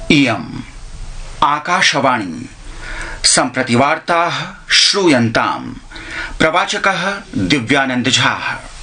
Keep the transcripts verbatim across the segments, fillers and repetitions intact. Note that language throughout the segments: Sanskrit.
इयम् आकाशवाणी सम्प्रति वार्ताः श्रूयन्ताम्। प्रवाचकः दिव्यानंद झा।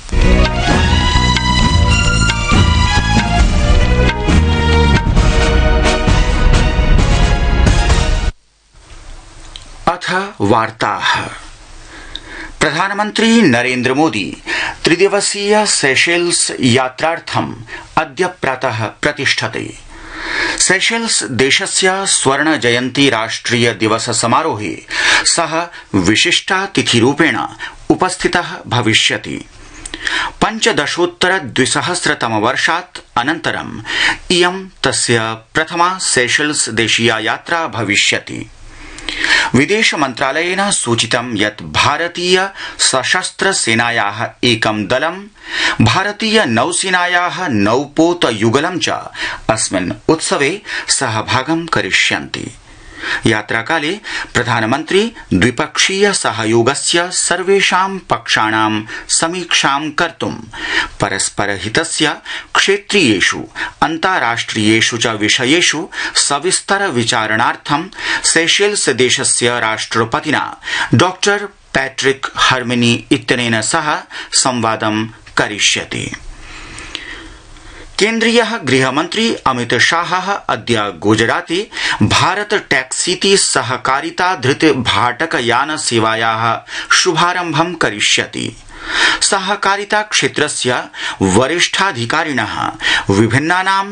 अथ वार्ताः। प्रधानमन्त्री नरेन्द्र मोदी त्रिदिवसीय सेशेल्स यात्रार्थम् अद्य प्रातः प्रतिष्ठते। सेशेल्स देशस्य स्वर्ण जयन्ती राष्ट्रिय दिवस समारोहे सः विशिष्टातिथिरूपेण उपस्थितः भविष्यति। पञ्चदशोत्तर द्विसहस्रतम वर्षात् अनन्तरम् इयं तस्य प्रथमा सेशेल्स देशीया यात्रा भविष्यति। विदेश मन्त्रालयेन सूचितं यत् भारतीय सशस्त्र सेनायाः एकं दलं भारतीय नौसेनायाः नौपोत युगलं च अस्मिन् उत्सवे सहभागं करिष्यन्ति। यात्राकाले प्रधानमन्त्री द्विपक्षीय सहयोगस्य सर्वेषां पक्षाणां समीक्षां कर्तुं परस्परहितस्य क्षेत्रीयेषु अन्ताराष्ट्रियेषु च विषयेषु सविस्तर विचारणार्थं सेशेल्स देशस्य राष्ट्रपतिना डॉक्टर पैट्रिक हर्मिनी इत्यनेन सह संवादं करिष्यति। केन्द्रीय गृहमन्त्री अमित शाहः अद्य गुजराते भारत टैक्सीति सहकारिता धृत भाटकयान सेवायाः शुभारम्भं करिष्यति। सहकारिता क्षेत्रस्य वरिष्ठाधिकारिणः विभिन्नानां